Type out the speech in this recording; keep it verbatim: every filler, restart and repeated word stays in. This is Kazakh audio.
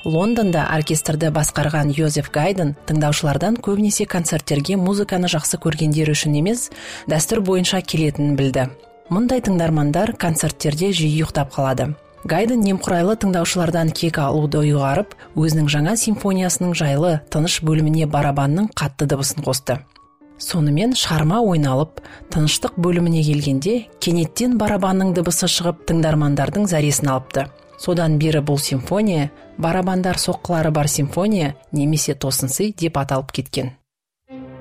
Лондонда оркестрді басқарған Йозеф Гайден тыңдаушылардан көбінесе концерттерге музыканы жақсы көргендер үшін емес, дәстүр бойынша келетінін білді. Мұндай тыңдармандар концерттерде жиі ұйықтап қалады. Гайден немқұрайлы тыңдаушылардан кек алуды ұйғарып, өзінің жаңа симфониясының жайлы, тыныш бөліміне барабанның қатты дыбысын қосты. Сонымен шығарма ойналып, тыныштық бөліміне келгенде, кенеттен барабанның дыбысы шығып, тыңдармандардың зәресін алыпты. Содан бері бұл симфония барабандар соққылары бар симфония немесе тосынсый деп аталып кеткен.